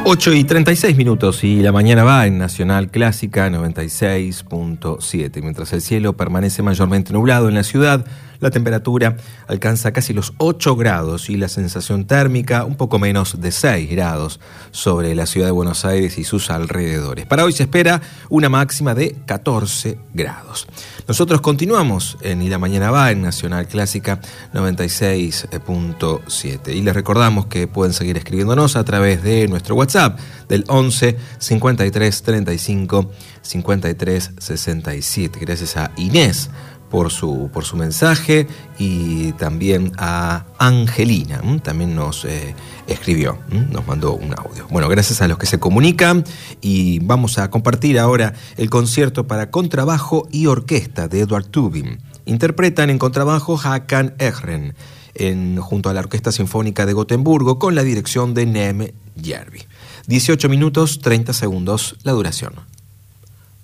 8:36 y la mañana va en Nacional Clásica 96.7. Mientras el cielo permanece mayormente nublado en la ciudad, la temperatura alcanza casi los 8 grados y la sensación térmica un poco menos de 6 grados sobre la ciudad de Buenos Aires y sus alrededores. Para hoy se espera una máxima de 14 grados. Nosotros continuamos en Y la mañana va en Nacional Clásica 96.7 y les recordamos que pueden seguir escribiéndonos a través de nuestro WhatsApp del 11 53 35 53 67. Gracias a Inés por su mensaje y también a Angelina, también nos escribió, nos mandó un audio. Bueno, gracias a los que se comunican y vamos a compartir ahora el concierto para contrabajo y orquesta de Edward Tubin. Interpretan en contrabajo Håkan Ehren junto a la Orquesta Sinfónica de Gotemburgo con la dirección de Nem Järvi. 18 minutos 30 segundos la duración.